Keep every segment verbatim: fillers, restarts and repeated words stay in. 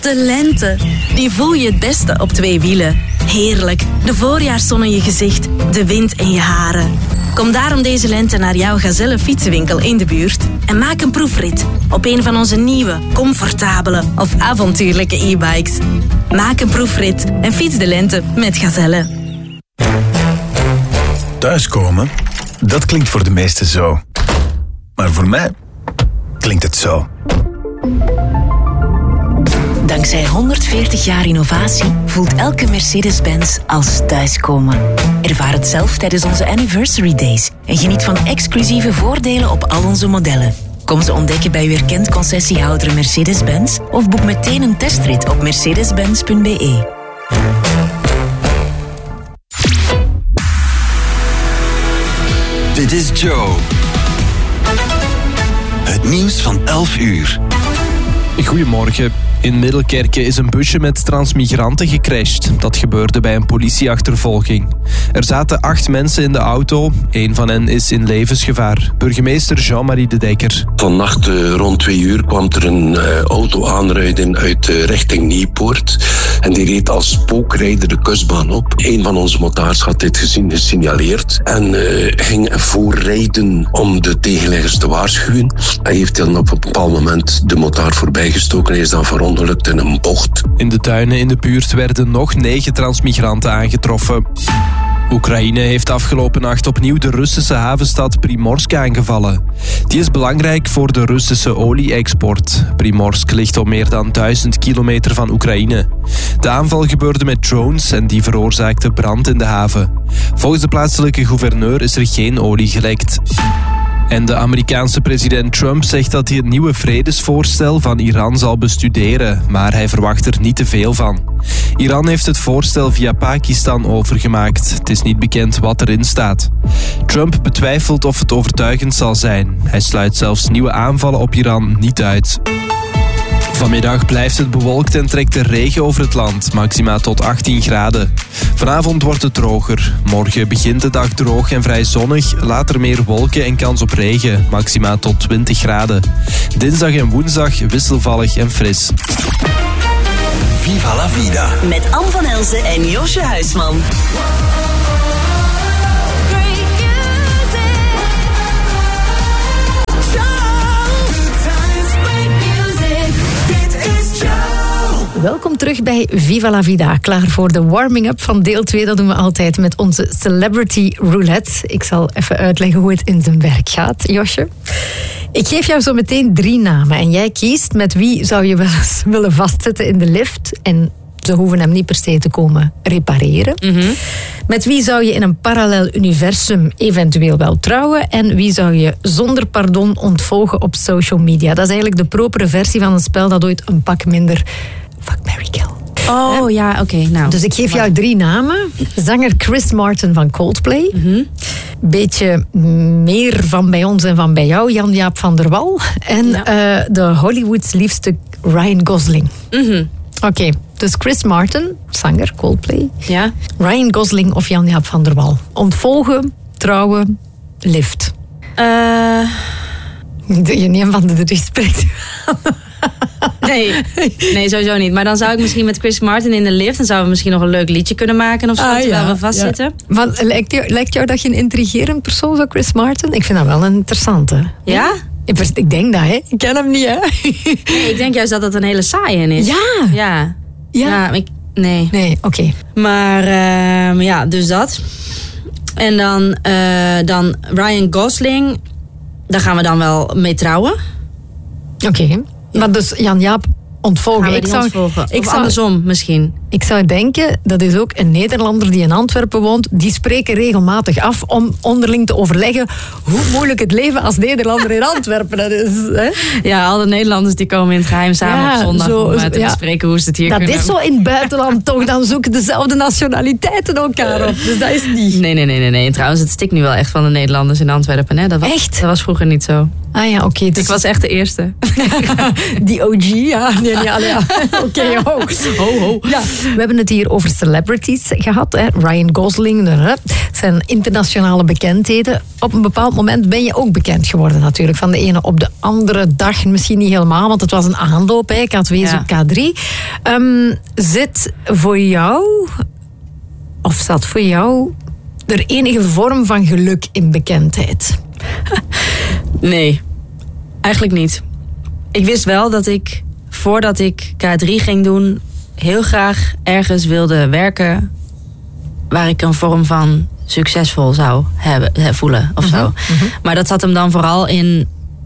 De lente, die voel je het beste op twee wielen. Heerlijk, de voorjaarszon in je gezicht, de wind in je haren. Kom daarom deze lente naar jouw Gazelle fietsenwinkel in de buurt en maak een proefrit op een van onze nieuwe, comfortabele of avontuurlijke e-bikes. Maak een proefrit en fiets de lente met Gazelle. Thuiskomen, dat klinkt voor de meesten zo. Maar voor mij klinkt het zo. Dankzij honderdveertig jaar innovatie voelt elke Mercedes-Benz als thuiskomen. Ervaar het zelf tijdens onze Anniversary Days en geniet van exclusieve voordelen op al onze modellen. Kom ze ontdekken bij uw erkend concessiehouder Mercedes-Benz of boek meteen een testrit op mercedes benz punt b e. Dit is Joe. Het nieuws van elf uur. Goedemorgen. In Middelkerke is een busje met transmigranten gecrashed. Dat gebeurde bij een politieachtervolging. Er zaten acht mensen in de auto. Eén van hen is in levensgevaar. Burgemeester Jean-Marie de Dekker. Vannacht uh, rond twee uur kwam er een uh, auto aanrijden uit uh, richting Nieuwpoort. En die reed als spookrijder de kustbaan op. Een van onze motards had dit gezien, gesignaleerd. En uh, ging voorrijden om de tegenleggers te waarschuwen. Hij heeft dan op een bepaald moment de motaard voorbijgestoken. Hij is dan verongelukt in een bocht. In de tuinen in de buurt werden nog negen transmigranten aangetroffen. Oekraïne heeft afgelopen nacht opnieuw de Russische havenstad Primorsk aangevallen. Die is belangrijk voor de Russische olie-export. Primorsk ligt op meer dan duizend kilometer van Oekraïne. De aanval gebeurde met drones en die veroorzaakte brand in de haven. Volgens de plaatselijke gouverneur is er geen olie gelekt. En de Amerikaanse president Trump zegt dat hij het nieuwe vredesvoorstel van Iran zal bestuderen, maar hij verwacht er niet te veel van. Iran heeft het voorstel via Pakistan overgemaakt. Het is niet bekend wat erin staat. Trump betwijfelt of het overtuigend zal zijn. Hij sluit zelfs nieuwe aanvallen op Iran niet uit. Vanmiddag blijft het bewolkt en trekt de regen over het land, maxima tot achttien graden. Vanavond wordt het droger. Morgen begint de dag droog en vrij zonnig, later meer wolken en kans op regen, maxima tot twintig graden. Dinsdag en woensdag wisselvallig en fris. Viva la vida. Met Anne van Elzen en Josje Huisman. Welkom terug bij Viva la Vida. Klaar voor de warming-up van deel twee. Dat doen we altijd met onze Celebrity Roulette. Ik zal even uitleggen hoe het in zijn werk gaat, Josje. Ik geef jou zo meteen drie namen en jij kiest met wie zou je wel eens willen vastzetten in de lift. En ze hoeven hem niet per se te komen repareren. Mm-hmm. Met wie zou je in een parallel universum eventueel wel trouwen? En wie zou je zonder pardon ontvolgen op social media? Dat is eigenlijk de propere versie van een spel dat ooit een pak minder... Fuck, marry, kill. Oh, He? ja, oké. Okay, nou. Dus ik geef jou drie namen. Zanger Chris Martin van Coldplay. Mm-hmm. Beetje meer van bij ons en van bij jou, Jan-Jaap van der Wal. En ja. uh, de Hollywoods liefste Ryan Gosling. Mm-hmm. Oké, okay, dus Chris Martin, zanger Coldplay. Ja. Ryan Gosling of Jan-Jaap van der Wal. Ontvolgen, trouwen, lift. Uh... Je niet van de drie spreekt. Nee, nee, sowieso niet. Maar dan zou ik misschien met Chris Martin in de lift... dan zouden we misschien nog een leuk liedje kunnen maken of zo, ah, terwijl ja, we vastzitten. Ja. Want, lijkt, jou, lijkt jou dat je een intrigerend persoon zou, Chris Martin? Ik vind dat wel een interessante. Ja? Ik, ik denk dat, hè. Ik ken hem niet, hè. Nee, ik denk juist dat dat een hele saaie is. Ja. Ja. Ja. ja ik, nee. Nee, oké. Okay. Maar uh, ja, dus dat. En dan, uh, dan Ryan Gosling... daar gaan we dan wel mee trouwen. Oké. Okay. Ja. Maar dus Jan-Jaap ontvolgen. Ik zou, ontvolgen. Ik ik zou, andersom misschien. Ik zou denken, dat is ook een Nederlander die in Antwerpen woont. Die spreken regelmatig af om onderling te overleggen hoe moeilijk het leven als Nederlander in Antwerpen dat is. Hè? Ja, alle Nederlanders die komen in het geheim samen ja, op zondag zo, om te ja. bespreken hoe ze het hier dat kunnen. Dat is zo in het buitenland toch. Dan zoeken dezelfde nationaliteiten elkaar op. Dus dat is niet. Nee, nee, nee, nee, nee. Trouwens, het stikt nu wel echt van de Nederlanders in Antwerpen. Hè? Dat was, echt? Dat was vroeger niet zo. Ah ja, oké. Okay, dus ik was echt de eerste. Die O G, ja. Nee, nee, ja. Oké, okay, ho. Ho, ho. Ja, We hebben het hier over celebrities gehad. Hè. Ryan Gosling, hè. Zijn internationale bekendheden. Op een bepaald moment ben je ook bekend geworden natuurlijk. Van de ene op de andere dag misschien niet helemaal, want het was een aanloop. Hè. Ik had wees Ja. op K drie. Um, zit voor jou, of zat voor jou, er enige vorm van geluk in bekendheid? Nee, eigenlijk niet. Ik wist wel dat ik, voordat ik K drie ging doen, heel graag ergens wilde werken waar ik een vorm van succesvol zou hebben, voelen of zo. Mm-hmm. Maar dat zat hem dan vooral in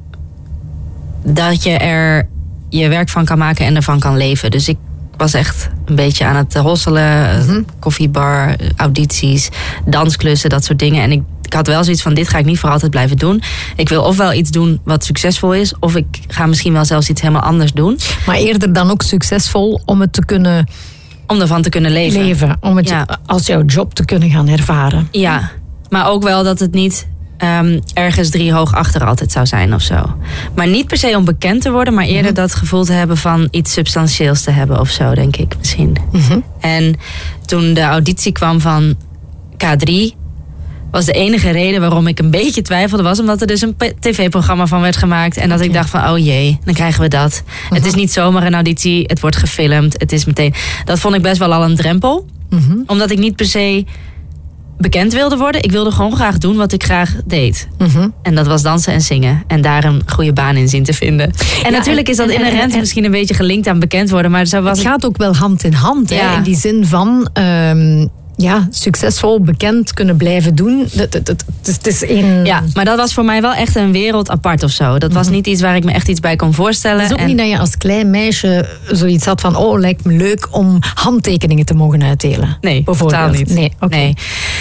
dat je er je werk van kan maken en ervan kan leven. Dus ik was echt een beetje aan het hosselen, Mm-hmm. koffiebar, audities, dansklussen, dat soort dingen. En ik, ik had wel zoiets van, dit ga ik niet voor altijd blijven doen. Ik wil ofwel iets doen wat succesvol is, of ik ga misschien wel zelfs iets helemaal anders doen. Maar eerder dan ook succesvol om het te kunnen Om ervan te kunnen leven. leven. Om het Ja. als jouw job te kunnen gaan ervaren. Ja, maar ook wel dat het niet um, ergens drie hoog achter altijd zou zijn of zo. Maar niet per se om bekend te worden, maar eerder dat gevoel te hebben van iets substantieels te hebben of zo, denk ik misschien. Mm-hmm. En toen de auditie kwam van K drie, was de enige reden waarom ik een beetje twijfelde, was omdat er dus een p- tv-programma van werd gemaakt. En dat ik dacht van, oh jee, dan krijgen we dat. Het is niet zomaar een auditie, het wordt gefilmd. Het is meteen. Dat vond ik best wel al een drempel. Mm-hmm. Omdat ik niet per se bekend wilde worden. Ik wilde gewoon graag doen wat ik graag deed. Mm-hmm. En dat was dansen en zingen. En daar een goede baan in zien te vinden. En Ja, natuurlijk is dat en- en- inherent en- misschien een beetje gelinkt aan bekend worden. Maar zo was Het ik... gaat ook wel hand in hand. Hè, Ja. in die zin van um, ja, succesvol bekend kunnen blijven doen. Het, het, het, het is een... Ja, maar dat was voor mij wel echt een wereld apart of zo. Dat was niet iets waar ik me echt iets bij kon voorstellen. Het is ook En- niet dat je als klein meisje zoiets had van, oh, lijkt me leuk om handtekeningen te mogen uitdelen. Nee, bijvoorbeeld. totaal niet. Nee, oké. Nee.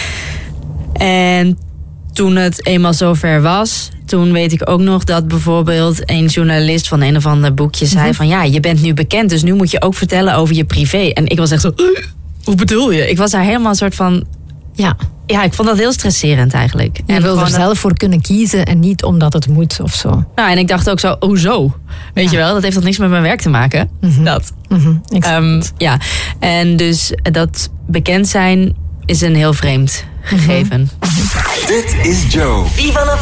En toen het eenmaal zover was, toen weet ik ook nog dat bijvoorbeeld een journalist van een of ander boekje zei Mhm. van, ja, je bent nu bekend, dus nu moet je ook vertellen over je privé. En ik was echt zo, hoe bedoel je? Ik was daar helemaal een soort van, Ja, ja, ik vond dat heel stresserend eigenlijk. je wil er gewoon dat- zelf voor kunnen kiezen en niet omdat het moet of zo. Nou, en ik dacht ook zo, hoezo? Weet je wel, dat heeft toch niks met mijn werk te maken? Dat. Mhm, ik- Ehm, ja, en dus dat bekend zijn is een heel vreemd gegeven. Dit is Joe. Viva la